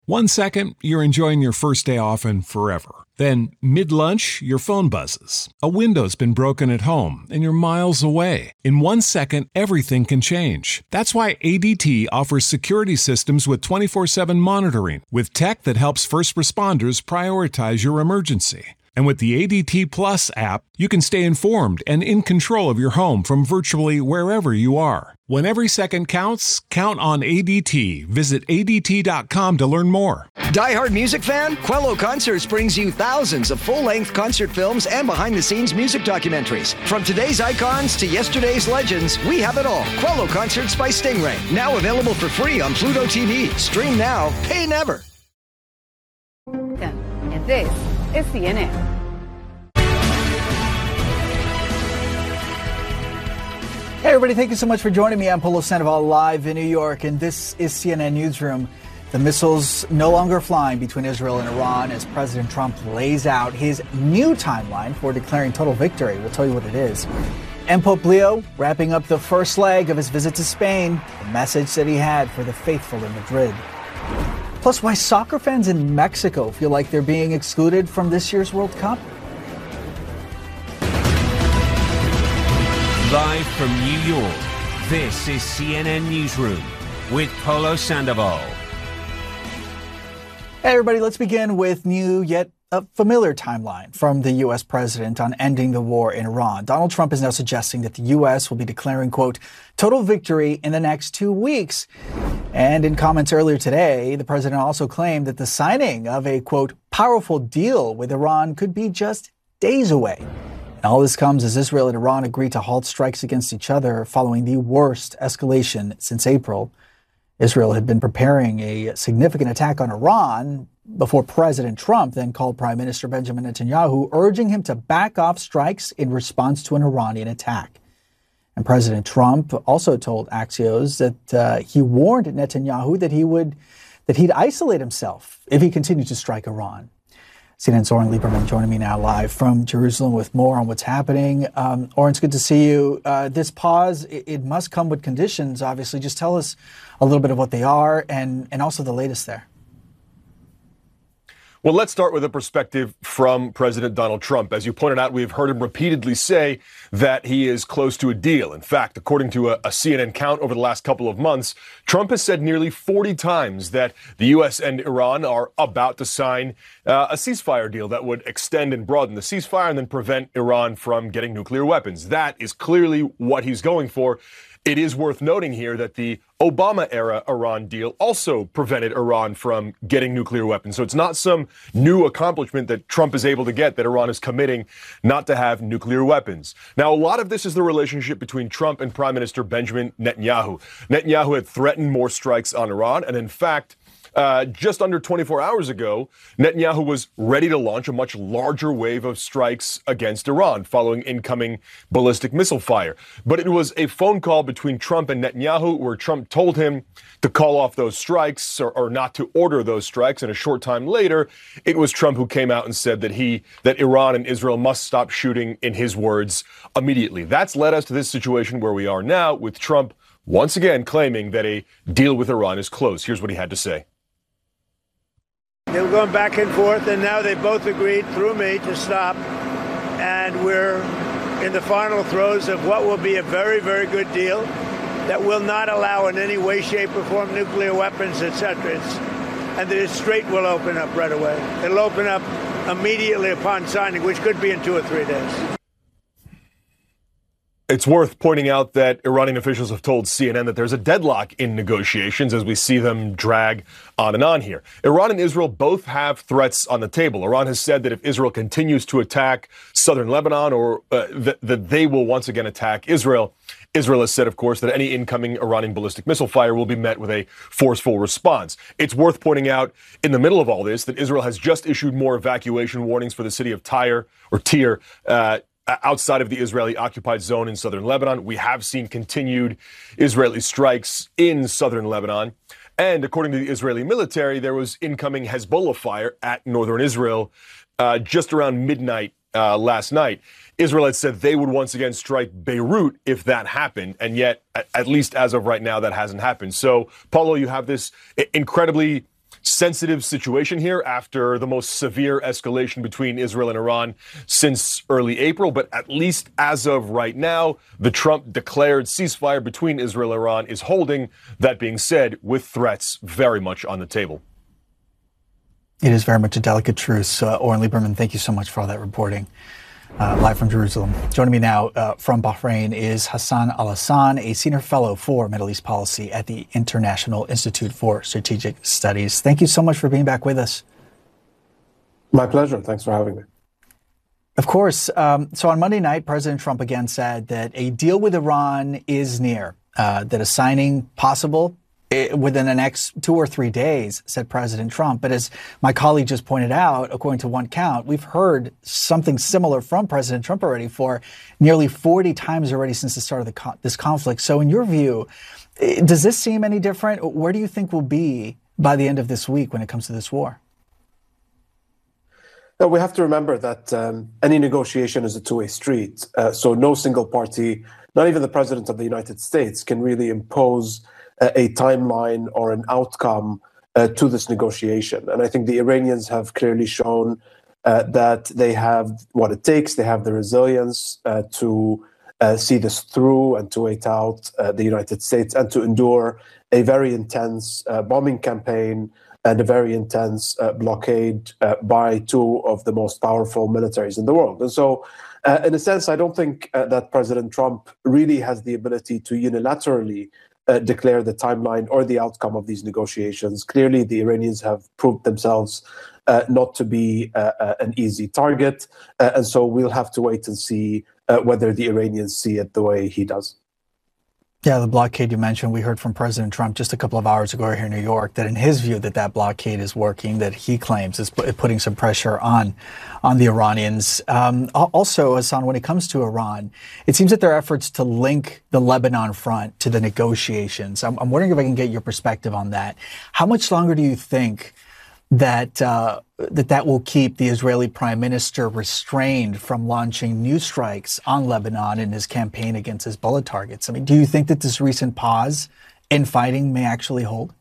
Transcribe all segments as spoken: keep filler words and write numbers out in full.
One second, you're enjoying your first day off and forever. Then, mid-lunch, your phone buzzes. A window's been broken at home, and you're miles away. In one second, everything can change. That's why A D T offers security systems with twenty-four seven monitoring, with tech that helps first responders prioritize your emergency. And with the A D T Plus app, you can stay informed and in control of your home from virtually wherever you are. When every second counts, count on A D T. Visit A D T dot com to learn more. Die-hard music fan? Quello Concerts brings you thousands of full-length concert films and behind-the-scenes music documentaries. From today's icons to yesterday's legends, we have it all. Quello Concerts by Stingray. Now available for free on Pluto T V. Stream now, pay never. And this is C N N. Hey everybody, thank you so much for joining me. I'm Polo Sandoval live in New York, and this is C N N Newsroom. The missiles no longer flying between Israel and Iran as President Trump lays out his new timeline for declaring total victory. We'll tell you what it is. And Pope Leo wrapping up the first leg of his visit to Spain, the message that he had for the faithful in Madrid. Plus, why soccer fans in Mexico feel like they're being excluded from this year's World Cup. Live from New York, this is C N N Newsroom with Polo Sandoval. Hey everybody, let's begin with new yet a familiar timeline from the U S president on ending the war in Iran. Donald Trump is now suggesting that the U S will be declaring, quote, total victory in the next two weeks. And in comments earlier today, the president also claimed that the signing of a, quote, powerful deal with Iran could be just days away. And all this comes as Israel and Iran agreed to halt strikes against each other following the worst escalation since April. Israel had been preparing a significant attack on Iran before President Trump then called Prime Minister Benjamin Netanyahu, urging him to back off strikes in response to an Iranian attack. And President Trump also told Axios that uh, he warned Netanyahu that he would that he'd isolate himself if he continued to strike Iran. C N N's Oren Lieberman joining me now live from Jerusalem with more on what's happening. Um, Oren, it's good to see you. Uh, this pause, it, it must come with conditions, obviously. Just tell us a little bit of what they are and, and also the latest there. Well, let's start with a perspective from President Donald Trump. As you pointed out, we've heard him repeatedly say that he is close to a deal. In fact, according to a, a C N N count over the last couple of months, Trump has said nearly forty times that the U S and Iran are about to sign uh, a ceasefire deal that would extend and broaden the ceasefire and then prevent Iran from getting nuclear weapons. That is clearly what he's going for. It is worth noting here that the Obama-era Iran deal also prevented Iran from getting nuclear weapons. So it's not some new accomplishment that Trump is able to get, that Iran is committing not to have nuclear weapons. Now, a lot of this is the relationship between Trump and Prime Minister Benjamin Netanyahu. Netanyahu had threatened more strikes on Iran, and in fact, Uh, just under twenty-four hours ago, Netanyahu was ready to launch a much larger wave of strikes against Iran following incoming ballistic missile fire. But it was a phone call between Trump and Netanyahu where Trump told him to call off those strikes or, or not to order those strikes. And a short time later, it was Trump who came out and said that he, that Iran and Israel must stop shooting, in his words, immediately. That's led us to this situation where we are now, with Trump once again claiming that a deal with Iran is close. Here's what he had to say. They were going back and forth, and now they both agreed through me to stop. And we're in the final throes of what will be a very, very good deal that will not allow in any way, shape, or form nuclear weapons, et cetera. It's, and the Strait will open up right away. It'll open up immediately upon signing, which could be in two or three days. It's worth pointing out that Iranian officials have told C N N that there's a deadlock in negotiations as we see them drag on and on here. Iran and Israel both have threats on the table. Iran has said that if Israel continues to attack southern Lebanon, or uh, th- that they will once again attack Israel. Israel has said, of course, that any incoming Iranian ballistic missile fire will be met with a forceful response. It's worth pointing out in the middle of all this that Israel has just issued more evacuation warnings for the city of Tyre or Tyre, uh, outside of the Israeli-occupied zone in southern Lebanon. We have seen continued Israeli strikes in southern Lebanon. And according to the Israeli military, there was incoming Hezbollah fire at northern Israel uh, just around midnight uh, last night. Israel had said they would once again strike Beirut if that happened. And yet, at, at least as of right now, that hasn't happened. So, Paulo, you have this incredibly sensitive situation here after the most severe escalation between Israel and Iran since early April. But at least as of right now, the Trump declared ceasefire between Israel and Iran is holding. That being said, with threats very much on the table. It is very much a delicate truce. Uh, Oren Liebermann, thank you so much for all that reporting. Uh, live from Jerusalem. Joining me now uh, from Bahrain is Hassan Al-Hassan, a senior fellow for Middle East policy at the International Institute for Strategic Studies. Thank you so much for being back with us. My pleasure. Thanks for having me. Of course. Um, so on Monday night, President Trump again said that a deal with Iran is near, uh, that a signing possible within the next two or three days, said President Trump. But as my colleague just pointed out, according to one count, we've heard something similar from President Trump already for nearly forty times already since the start of the co- this conflict. So in your view, does this seem any different? Where do you think we'll be by the end of this week when it comes to this war? No, we have to remember that um, any negotiation is a two-way street. Uh, so no single party, not even the President of the United States, can really impose a timeline or an outcome uh, to this negotiation. And I think the Iranians have clearly shown uh, that they have what it takes. They have the resilience uh, to uh, see this through and to wait out uh, the United States and to endure a very intense uh, bombing campaign and a very intense uh, blockade uh, by two of the most powerful militaries in the world. And so, uh, in a sense, I don't think uh, that President Trump really has the ability to unilaterally Uh, declare the timeline or the outcome of these negotiations. Clearly, the Iranians have proved themselves uh, not to be uh, uh, an easy target. Uh, and so we'll have to wait and see uh, whether the Iranians see it the way he does. Yeah, the blockade you mentioned, we heard from President Trump just a couple of hours ago here in New York that in his view that that blockade is working, that he claims is putting some pressure on on the Iranians. Um, also, Hassan, when it comes to Iran, it seems that their efforts to link the Lebanon front to the negotiations, I'm, I'm wondering if I can get your perspective on that. How much longer do you think that uh, that that will keep the Israeli prime minister restrained from launching new strikes on Lebanon in his campaign against Hezbollah targets? I mean, do you think that this recent pause in fighting may actually hold?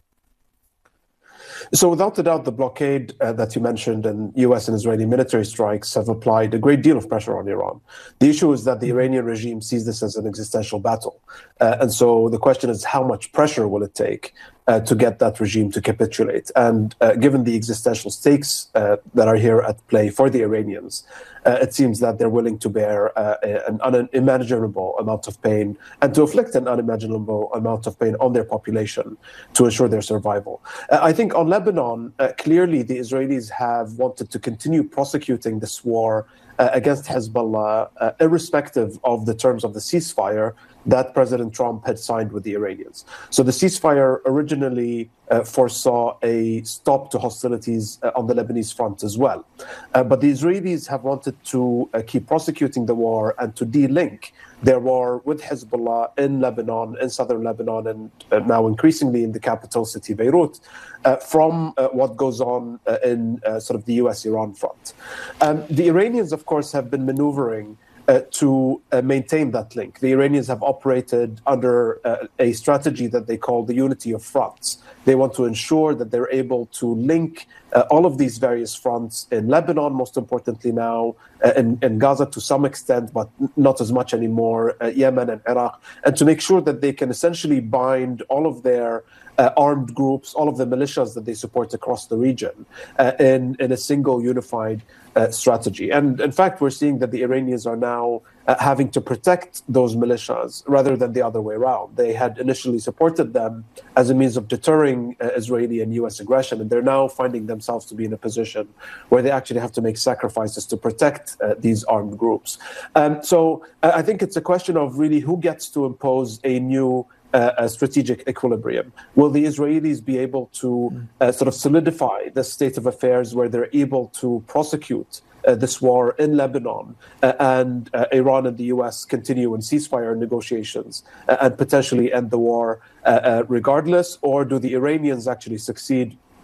So without a doubt, the blockade uh, that you mentioned and U S and Israeli military strikes have applied a great deal of pressure on Iran. The issue is that the Iranian regime sees this as an existential battle. Uh, and so the question is, how much pressure will it take uh, to get that regime to capitulate? And uh, given the existential stakes uh, that are here at play for the Iranians, uh, it seems that they're willing to bear uh, an unimaginable amount of pain and to inflict an unimaginable amount of pain on their population to ensure their survival. Uh, I think on Lebanon, uh, clearly the Israelis have wanted to continue prosecuting this war uh, against Hezbollah, uh, irrespective of the terms of the ceasefire that President Trump had signed with the Iranians. So the ceasefire originally uh, foresaw a stop to hostilities uh, on the Lebanese front as well. Uh, but the Israelis have wanted to uh, keep prosecuting the war and to de-link their war with Hezbollah in Lebanon, in southern Lebanon, and uh, now increasingly in the capital city, Beirut, uh, from uh, what goes on uh, in uh, sort of the U S Iran front. Um, the Iranians, of course, have been maneuvering Uh, to uh, maintain that link. The Iranians have operated under uh, a strategy that they call the unity of fronts. They want to ensure that they're able to link uh, all of these various fronts in Lebanon, most importantly now, uh, in, in Gaza to some extent, but not as much anymore, uh, Yemen and Iraq, and to make sure that they can essentially bind all of their uh, armed groups, all of the militias that they support across the region uh, in, in a single unified Uh, strategy. And in fact, we're seeing that the Iranians are now uh, having to protect those militias rather than the other way around. They had initially supported them as a means of deterring uh, Israeli and U S aggression, and they're now finding themselves to be in a position where they actually have to make sacrifices to protect uh, these armed groups. Um, so uh, I think it's a question of really who gets to impose a new Uh, a strategic equilibrium. Will the Israelis be able to uh, sort of solidify the state of affairs where they're able to prosecute uh, this war in Lebanon uh, and uh, Iran and the U S continue in ceasefire negotiations uh, and potentially end the war uh, uh, regardless? Or do the Iranians actually succeed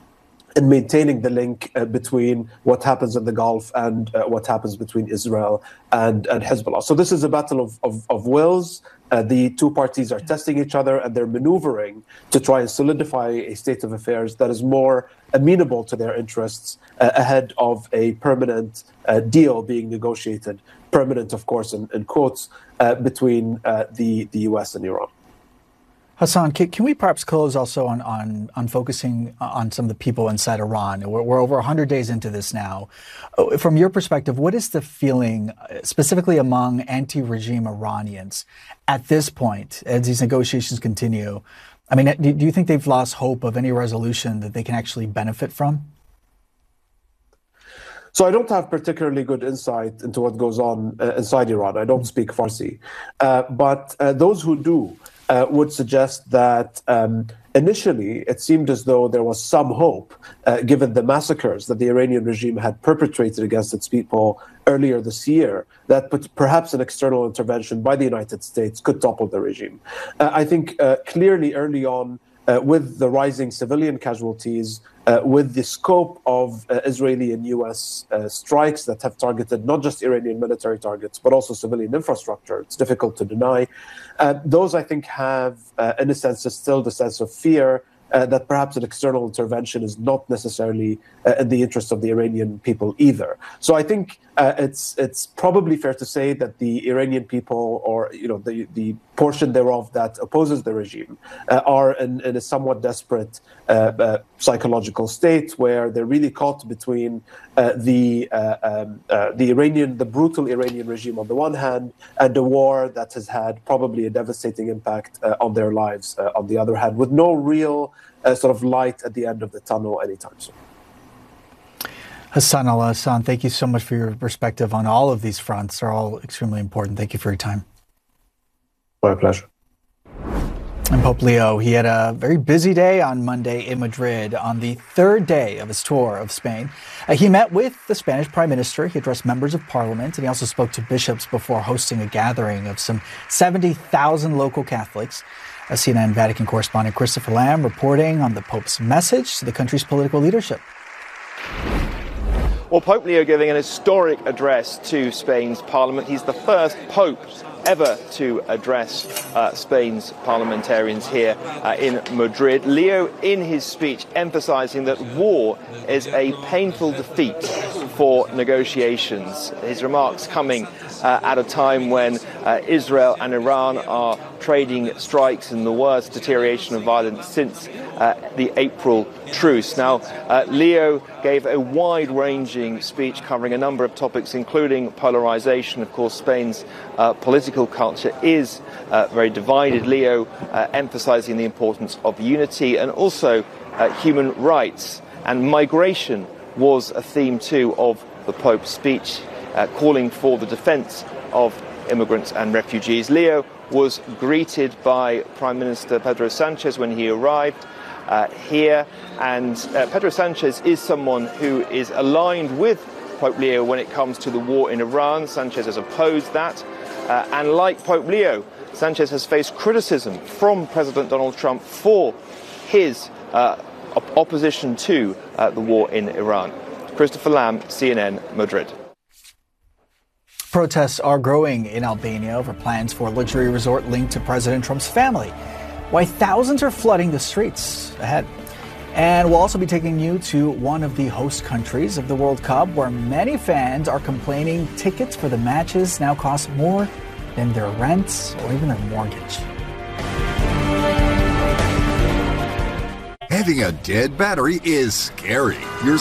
in maintaining the link uh, between what happens in the Gulf and uh, what happens between Israel and, and Hezbollah. So this is a battle of, of, of wills. Uh, the two parties are testing each other, and they're maneuvering to try and solidify a state of affairs that is more amenable to their interests uh, ahead of a permanent uh, deal being negotiated, permanent, of course, in, in quotes, uh, between uh, the, the U S and Iran. Hassan, can, can we perhaps close also on, on, on focusing on some of the people inside Iran? We're, we're over one hundred days into this now. From your perspective, what is the feeling specifically among anti-regime Iranians at this point as these negotiations continue? I mean, do, do you think they've lost hope of any resolution that they can actually benefit from? So I don't have particularly good insight into what goes on uh, inside Iran. I don't speak Farsi. Uh, but uh, those who do uh, would suggest that um, initially it seemed as though there was some hope, uh, given the massacres that the Iranian regime had perpetrated against its people earlier this year, that perhaps an external intervention by the United States could topple the regime. Uh, I think uh, clearly early on, Uh, with the rising civilian casualties, uh, with the scope of uh, Israeli and U S uh, strikes that have targeted not just Iranian military targets, but also civilian infrastructure, it's difficult to deny. Uh, those, I think, have, uh, in a sense, distilled a sense of fear Uh, that perhaps an external intervention is not necessarily uh, in the interest of the Iranian people either. So I think uh, it's it's probably fair to say that the Iranian people, or you know the the portion thereof that opposes the regime, uh, are in, in a somewhat desperate uh, uh, psychological state where they're really caught between uh, the uh, um, uh, the Iranian the brutal Iranian regime on the one hand, and a war that has had probably a devastating impact uh, on their lives uh, on the other hand, with no real Uh, sort of light at the end of the tunnel anytime soon. Hassan Al-Hassan, thank you so much for your perspective on all of these fronts. They're all extremely important. Thank you for your time. My pleasure. And Pope Leo, he had a very busy day on Monday in Madrid on the third day of his tour of Spain. Uh, he met with the Spanish Prime Minister. He addressed members of Parliament, and he also spoke to bishops before hosting a gathering of some seventy thousand local Catholics. A C N N Vatican correspondent Christopher Lamb reporting on the Pope's message to the country's political leadership. Well, Pope Leo giving an historic address to Spain's parliament. He's the first pope ever to address uh, Spain's parliamentarians here uh, in Madrid. Leo, in his speech, emphasizing that war is a painful defeat for negotiations. His remarks coming uh, at a time when uh, Israel and Iran are trading strikes in the worst deterioration of violence since uh, the April truce. Now, uh, Leo gave a wide-ranging speech covering a number of topics, including polarization. Of course, Spain's uh, political culture is uh, very divided. Leo uh, emphasizing the importance of unity and also uh, human rights. And migration was a theme, too, of the Pope's speech, uh, calling for the defense of immigrants and refugees. Leo was greeted by Prime Minister Pedro Sanchez when he arrived uh, here. And uh, Pedro Sanchez is someone who is aligned with Pope Leo when it comes to the war in Iran. Sanchez has opposed that. Uh, and like Pope Leo, Sanchez has faced criticism from President Donald Trump for his uh, op- opposition to uh, the war in Iran. Christopher Lamb, C N N, Madrid. Protests are growing in Albania over plans for a luxury resort linked to President Trump's family. Why thousands are flooding the streets ahead. And we'll also be taking you to one of the host countries of the World Cup, where many fans are complaining tickets for the matches now cost more than their rents or even their mortgage. Having a dead battery is scary. You're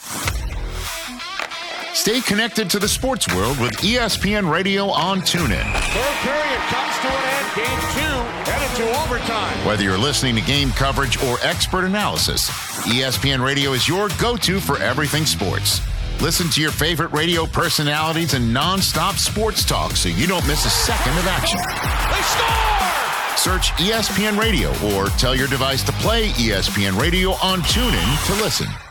Stay connected to the sports world with E S P N Radio on TuneIn. Third period comes to an end. Game two headed to overtime. Whether you're listening to game coverage or expert analysis, E S P N Radio is your go-to for everything sports. Listen to your favorite radio personalities and non-stop sports talk so you don't miss a second of action. They score! Search E S P N Radio or tell your device to play E S P N Radio on TuneIn to listen.